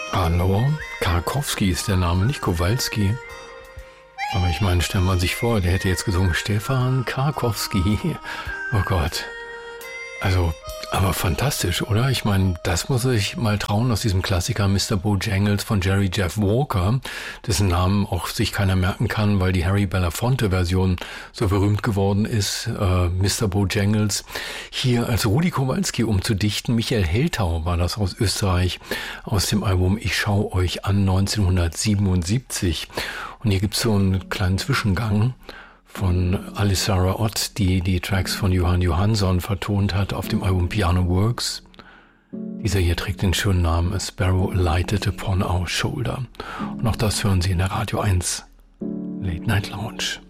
Hallo, Karkowski ist der Name, nicht Kowalski. Aber ich meine, stellen wir sich vor, der hätte jetzt gesungen Stefan Karkowski. Oh Gott. Also, aber fantastisch, oder? Ich meine, das muss ich mal trauen aus diesem Klassiker Mr. Bojangles von Jerry Jeff Walker, dessen Namen auch sich keiner merken kann, weil die Harry Belafonte Version so berühmt geworden ist. Mr. Bojangles hier als Rudi Kowalski umzudichten. Michael Heltau war das aus Österreich, aus dem Album Ich schau euch an 1977. Und hier gibt's so einen kleinen Zwischengang von Alisara Ott, die die Tracks von Johan Johansson vertont hat auf dem Album Piano Works. Dieser hier trägt den schönen Namen A Sparrow Lighted Upon Our Shoulder. Und auch das hören Sie in der Radio 1 Late Night Lounge.